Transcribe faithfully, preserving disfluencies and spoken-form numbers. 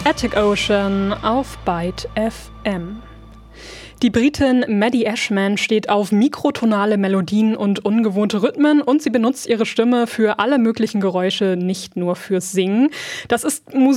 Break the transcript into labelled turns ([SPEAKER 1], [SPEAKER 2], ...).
[SPEAKER 1] Attic Ocean auf Byte F M. Die Britin Maddie Ashman steht auf mikrotonale Melodien und ungewohnte Rhythmen und sie benutzt ihre Stimme für alle möglichen Geräusche, nicht nur fürs Singen. Das ist Musik